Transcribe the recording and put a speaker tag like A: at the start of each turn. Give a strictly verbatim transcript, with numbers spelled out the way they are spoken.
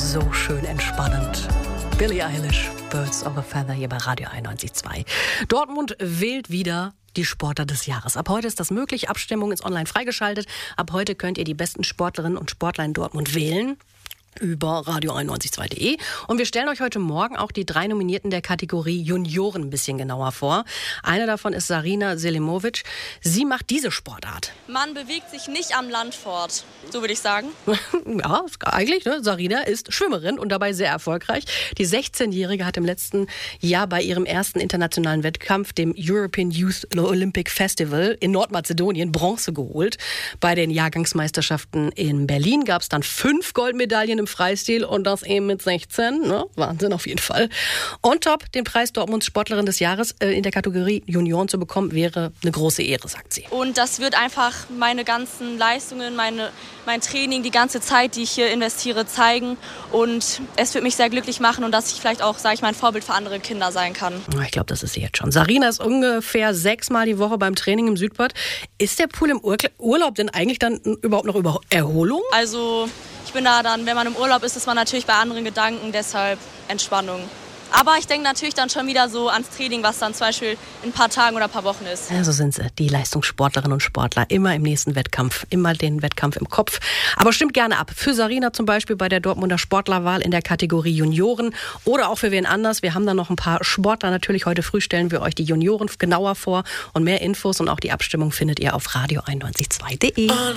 A: so schön entspannend. Billie Eilish, Birds of a Feather hier bei Radio einundneunzig Komma zwei. Dortmund wählt wieder die Sportler des Jahres. Ab heute ist das möglich. Abstimmung ist online freigeschaltet. Ab heute könnt ihr die besten Sportlerinnen und Sportler in Dortmund wählen über radio einundneunzig Komma zwei punkt de. Und wir stellen euch heute Morgen auch die drei Nominierten der Kategorie Junioren ein bisschen genauer vor. Eine davon ist Sarina Selimovic. Sie macht diese Sportart.
B: Man bewegt sich nicht am Land fort, so würde ich sagen.
A: Ja, eigentlich. Ne? Sarina ist Schwimmerin und dabei sehr erfolgreich. Die sechzehnjährige hat im letzten Jahr bei ihrem ersten internationalen Wettkampf, dem European Youth Olympic Festival in Nordmazedonien, Bronze geholt. Bei den Jahrgangsmeisterschaften in Berlin gab es dann fünf Goldmedaillen im Freistil und das eben mit sechzehn. Ne? Wahnsinn auf jeden Fall. On top, den Preis Dortmunds Sportlerin des Jahres äh, in der Kategorie Junioren zu bekommen, wäre eine große Ehre, sagt sie.
B: Und das wird einfach meine ganzen Leistungen, meine, mein Training, die ganze Zeit, die ich hier investiere, zeigen. Und es wird mich sehr glücklich machen und dass ich vielleicht auch, sage ich mal, ein Vorbild für andere Kinder sein kann.
A: Ich glaube, das ist sie jetzt schon. Sarina ist ungefähr sechsmal die Woche beim Training im Südbad. Ist der Pool im Urlaub denn eigentlich dann überhaupt noch über Erholung?
B: Also ich bin da dann, wenn man im Urlaub ist, ist man natürlich bei anderen Gedanken, deshalb Entspannung. Aber ich denke natürlich dann schon wieder so ans Training, was dann zum Beispiel in ein paar Tagen oder ein paar Wochen ist.
A: Ja, so sind sie, die Leistungssportlerinnen und Sportler. Immer im nächsten Wettkampf, immer den Wettkampf im Kopf. Aber stimmt gerne ab. Für Sarina zum Beispiel bei der Dortmunder Sportlerwahl in der Kategorie Junioren oder auch für wen anders. Wir haben da noch ein paar Sportler. Natürlich heute früh stellen wir euch die Junioren genauer vor. Und mehr Infos und auch die Abstimmung findet ihr auf radio einundneunzig Komma zwei punkt de.